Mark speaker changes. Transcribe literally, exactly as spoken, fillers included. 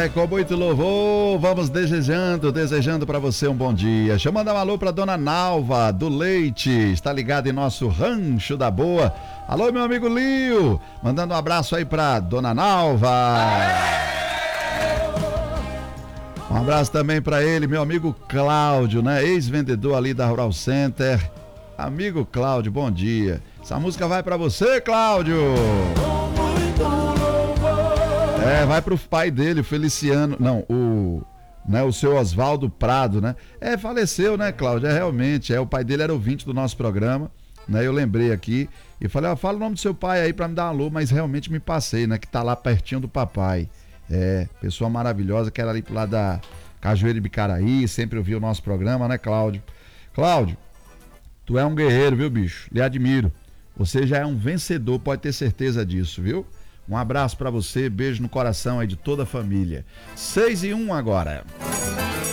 Speaker 1: É, com muito louvor, vamos desejando, desejando para você um bom dia. Deixa eu mandar um alô pra dona Nalva, do Leite, está ligado em nosso Rancho da Boa. Alô, meu amigo Lio, mandando um abraço aí pra dona Nalva. Um abraço também para ele, meu amigo Cláudio, né? Ex-vendedor ali da Rural Center. Amigo Cláudio, bom dia. Essa música vai para você, Cláudio. É, vai pro pai dele, o Feliciano, não, o, né, o seu Oswaldo Prado, né? É, faleceu, né, Cláudio? É, realmente, é, o pai dele era ouvinte do nosso programa, né? Eu lembrei aqui e falei, ó, fala o nome do seu pai aí pra me dar um alô, mas realmente me passei, né? Que tá lá pertinho do papai. É, pessoa maravilhosa, que era ali pro lado da Cajueiro de Bicaraí, sempre ouviu o nosso programa, né, Cláudio? Cláudio, tu é um guerreiro, viu, bicho? Lhe admiro. Você já é um vencedor, pode ter certeza disso, viu? Um abraço pra você, beijo no coração aí de toda a família. seis e um agora.